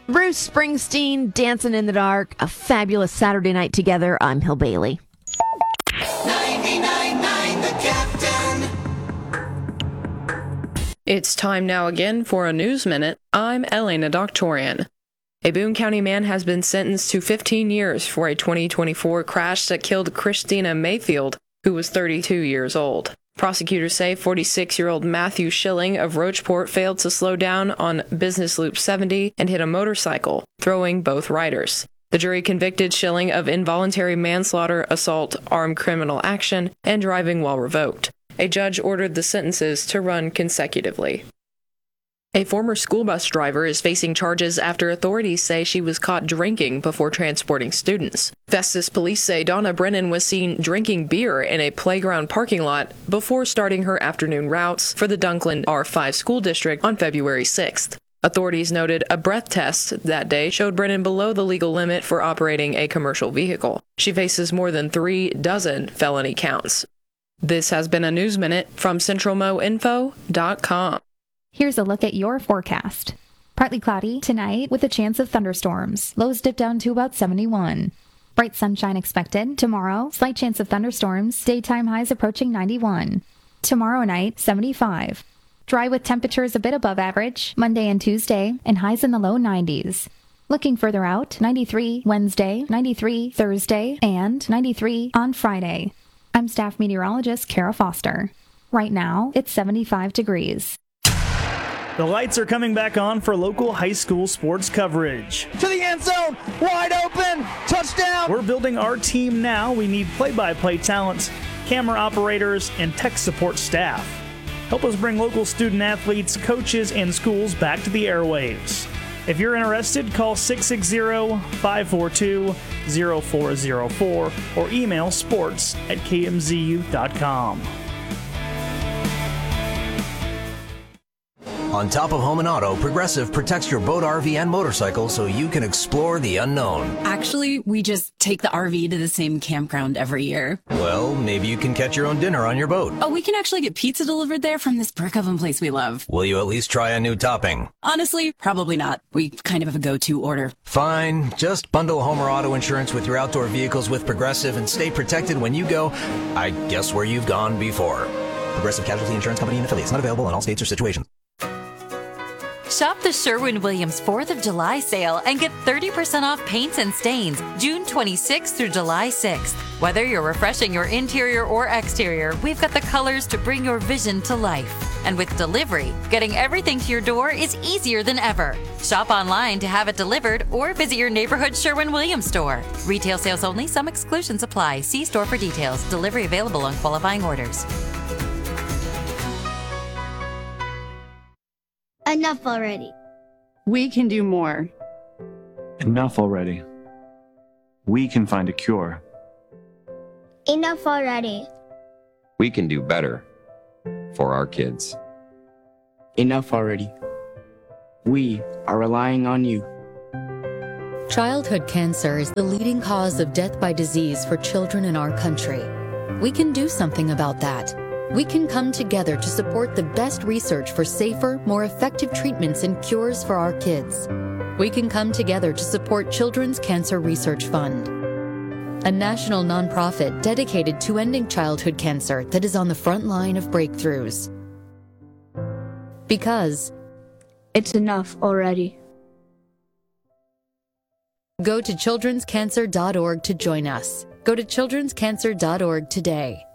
Bruce Springsteen, Dancing in the Dark, a fabulous Saturday night together. I'm Hill Bailey. 99.9 The Captain. It's time now again for a News Minute. I'm Elena Doctorian. A Boone County man has been sentenced to 15 years for a 2024 crash that killed Christina Mayfield, who was 32 years old. Prosecutors say 46-year-old Matthew Schilling of Rocheport failed to slow down on Business Loop 70 and hit a motorcycle, throwing both riders. The jury convicted Schilling of involuntary manslaughter, assault, armed criminal action, and driving while revoked. A judge ordered the sentences to run consecutively. A former school bus driver is facing charges after authorities say she was caught drinking before transporting students. Festus police say Donna Brennan was seen drinking beer in a playground parking lot before starting her afternoon routes for the Dunkland R5 school district on February 6th. Authorities noted a breath test that day showed Brennan below the legal limit for operating a commercial vehicle. She faces more than 36 felony counts. This has been a News Minute from CentralMoInfo.com. Here's a look at your forecast. Partly cloudy tonight with a chance of thunderstorms. Lows dip down to about 71. Bright sunshine expected. Tomorrow, slight chance of thunderstorms. Daytime highs approaching 91. Tomorrow night, 75. Dry with temperatures a bit above average. Monday and Tuesday, and highs in the low 90s. Looking further out, 93 Wednesday, 93 Thursday, and 93 on Friday. I'm staff meteorologist Kara Foster. Right now, it's 75 degrees. The lights are coming back on for local high school sports coverage. To the end zone, wide open, touchdown! We're building our team now. We need play-by-play talent, camera operators, and tech support staff. Help us bring local student athletes, coaches, and schools back to the airwaves. If you're interested, call 660-542-0404 or email sports@kmzu.com. On top of home and auto, Progressive protects your boat, RV, and motorcycle so you can explore the unknown. Actually, we just take the RV to the same campground every year. Well, maybe you can catch your own dinner on your boat. Oh, we can actually get pizza delivered there from this brick oven place we love. Will you at least try a new topping? Honestly, probably not. We kind of have a go-to order. Fine. Just bundle home or auto insurance with your outdoor vehicles with Progressive and stay protected when you go, I guess, where you've gone before. Progressive Casualty Insurance Company and affiliates. Not available in all states or situations. Shop the Sherwin-Williams 4th of July sale and get 30% off paints and stains June 26th through July 6th. Whether you're refreshing your interior or exterior, we've got the colors to bring your vision to life. And with delivery, getting everything to your door is easier than ever. Shop online to have it delivered or visit your neighborhood Sherwin-Williams store. Retail sales only. Some exclusions apply. See store for details. Delivery available on qualifying orders. Enough already. We can do more. Enough already. We can find a cure. Enough already. We can do better for our kids. Enough already. We are relying on you. Childhood cancer is the leading cause of death by disease for children in our country. We can do something about that. We can come together to support the best research for safer, more effective treatments and cures for our kids. We can come together to support Children's Cancer Research Fund, a national nonprofit dedicated to ending childhood cancer that is on the front line of breakthroughs. Because it's enough already. Go to childrenscancer.org to join us. Go to childrenscancer.org today.